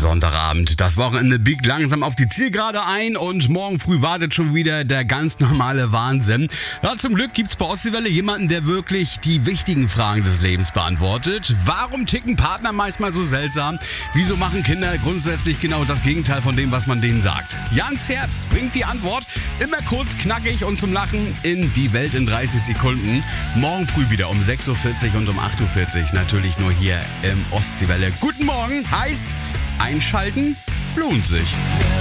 Sonntagabend. Das Wochenende biegt langsam auf die Zielgerade ein und morgen früh wartet schon wieder der ganz normale Wahnsinn. Ja, zum Glück gibt's bei Ostseewelle jemanden, der wirklich die wichtigen Fragen des Lebens beantwortet. Warum ticken Partner manchmal so seltsam? Wieso machen Kinder grundsätzlich genau das Gegenteil von dem, was man denen sagt? Jans Herbst bringt die Antwort. Immer kurz, knackig und zum Lachen in Die Welt in 30 Sekunden. Morgen früh wieder um 6.40 Uhr und um 8.40 Uhr. Natürlich nur hier im Ostseewelle. Guten Morgen heißt... Einschalten lohnt sich.